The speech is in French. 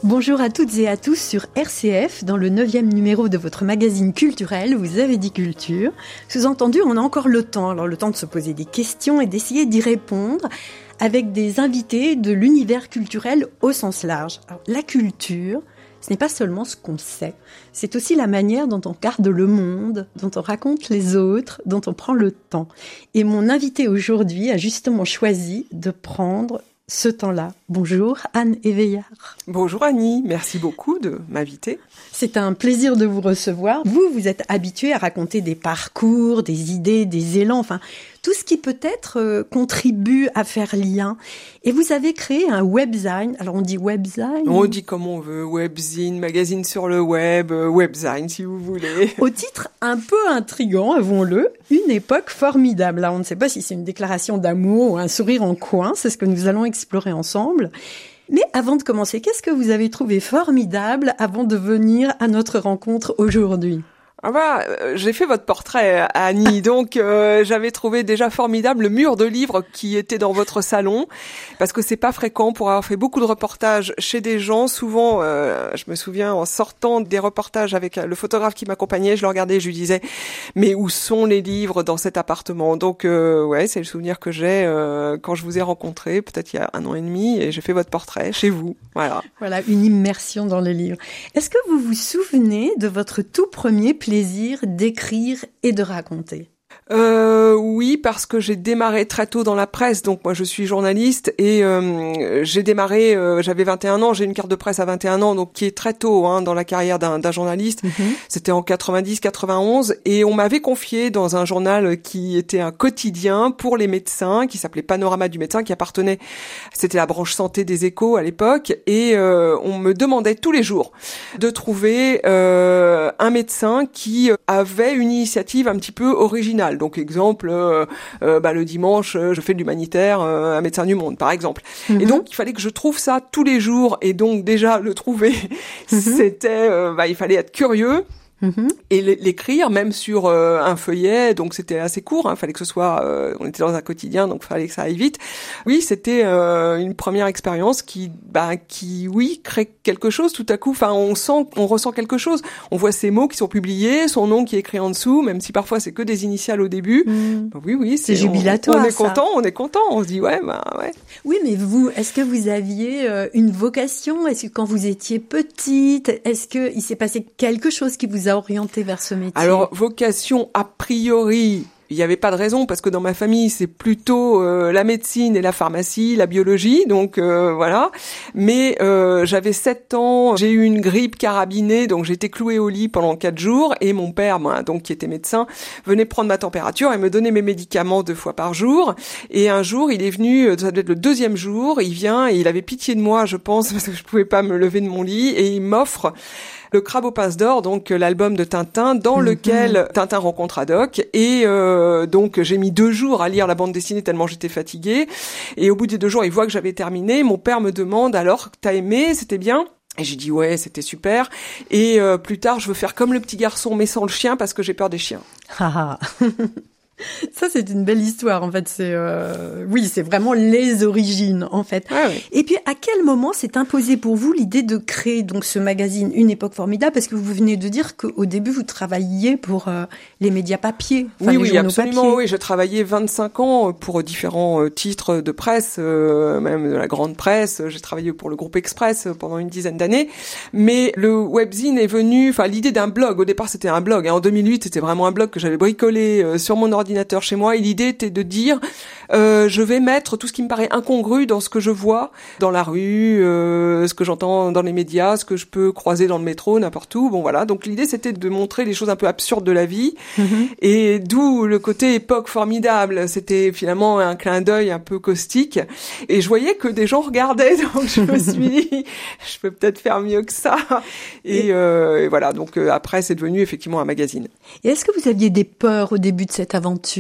Bonjour à toutes et à tous sur RCF, dans le 9e numéro de votre magazine culturel, vous avez dit culture. Sous-entendu, on a encore le temps de se poser des questions et d'essayer d'y répondre avec des invités de l'univers culturel au sens large. Alors, la culture, ce n'est pas seulement ce qu'on sait, c'est aussi la manière dont on regarde le monde, dont on raconte les autres, dont on prend le temps. Et mon invité aujourd'hui a justement choisi de prendre ce temps-là. Bonjour Anne Éveillard. Bonjour Annie, merci beaucoup de m'inviter. C'est un plaisir de vous recevoir. Vous êtes habituée à raconter des parcours, des idées, des élans, enfin tout ce qui peut-être contribue à faire lien. Et vous avez créé un webzine. Alors on dit webzine ? On dit comme on veut, webzine, magazine sur le web, webzine si vous voulez. Au titre un peu intriguant, avouons-le, une époque formidable. Là, on ne sait pas si c'est une déclaration d'amour ou un sourire en coin, c'est ce que nous allons explorer ensemble. Mais avant de commencer, qu'est-ce que vous avez trouvé formidable avant de venir à notre rencontre aujourd'hui ? Ah bah, j'ai fait votre portrait, Annie, donc j'avais trouvé déjà formidable le mur de livres qui était dans votre salon, parce que c'est pas fréquent pour avoir fait beaucoup de reportages chez des gens. Souvent, je me souviens en sortant des reportages avec le photographe qui m'accompagnait, je le regardais et je lui disais « Mais où sont les livres dans cet appartement ?» Donc ouais, c'est le souvenir que j'ai quand je vous ai rencontré, peut-être il y a 1 an et demi, et j'ai fait votre portrait chez vous. Voilà, une immersion dans les livres. Est-ce que vous vous souvenez de votre tout premier plaisir d'écrire et de raconter ? Oui, parce que j'ai démarré très tôt dans la presse, donc moi je suis journaliste et j'ai démarré, j'avais 21 ans, j'ai une carte de presse à 21 ans, donc qui est très tôt dans la carrière d'un journaliste. C'était en 90-91 et on m'avait confié dans un journal qui était un quotidien pour les médecins, qui s'appelait Panorama du médecin, qui appartenait, c'était la branche santé des Échos à l'époque, et on me demandait tous les jours de trouver un médecin qui avait une initiative un petit peu originale. Donc exemple, le dimanche, je fais de l'humanitaire, un médecin du monde, par exemple. Et donc, il fallait que je trouve ça tous les jours. Et donc, déjà, le trouver, c'était, il fallait être curieux. Et l'écrire même sur un feuillet, donc c'était assez court, fallait que ce soit, on était dans un quotidien, donc fallait que ça aille vite. Oui, c'était une première expérience qui crée quelque chose tout à coup. Enfin, on ressent quelque chose. On voit ces mots qui sont publiés, son nom qui est écrit en dessous, même si parfois c'est que des initiales au début. Oui, c'est jubilatoire. On est content. On se dit ouais. Oui, mais vous, est-ce que vous aviez une vocation ? Est-ce que quand vous étiez petite, est-ce que il s'est passé quelque chose qui vous a orienté vers ce métier ? Alors, vocation, a priori, il n'y avait pas de raison, parce que dans ma famille, c'est plutôt la médecine et la pharmacie, la biologie, donc voilà. Mais j'avais 7 ans, j'ai eu une grippe carabinée, donc j'ai été clouée au lit pendant 4 jours, et mon père, donc qui était médecin, venait prendre ma température et me donnait mes médicaments 2 fois par jour. Et un jour, il est venu, ça doit être le 2e jour, il vient et il avait pitié de moi, je pense, parce que je pouvais pas me lever de mon lit, et il m'offre Le Crabe aux pinces d'or, donc l'album de Tintin, dans lequel Tintin rencontre Haddock. Et donc j'ai mis 2 jours à lire la bande dessinée tellement j'étais fatiguée. Et au bout des 2 jours, il voit que j'avais terminé. Mon père me demande alors, t'as aimé, c'était bien ? Et j'ai dit ouais, c'était super. Et plus tard, je veux faire comme le petit garçon mais sans le chien parce que j'ai peur des chiens. Ça, c'est une belle histoire, en fait. C'est vraiment les origines, en fait. Ah oui. Et puis, à quel moment s'est imposée pour vous l'idée de créer donc ce magazine Une époque formidable ? Parce que vous venez de dire qu'au début, vous travailliez pour les médias papier. Oui, absolument. Papier. Oui, j'ai travaillé 25 ans pour différents titres de presse, même de la grande presse. J'ai travaillé pour le groupe Express pendant une 10aine d'années. Mais le webzine est venu, l'idée d'un blog. Au départ, c'était un blog. En 2008, c'était vraiment un blog que j'avais bricolé sur mon ordinateur chez moi, et l'idée était de dire je vais mettre tout ce qui me paraît incongru dans ce que je vois dans la rue, ce que j'entends dans les médias, ce que je peux croiser dans le métro, n'importe où. Bon voilà, donc l'idée c'était de montrer les choses un peu absurdes de la vie, et d'où le côté époque formidable. C'était finalement un clin d'œil un peu caustique, et je voyais que des gens regardaient, donc je me suis dit je peux peut-être faire mieux que ça, et voilà, donc après c'est devenu effectivement un magazine. Et est-ce que vous aviez des peurs au début de cette aventure ?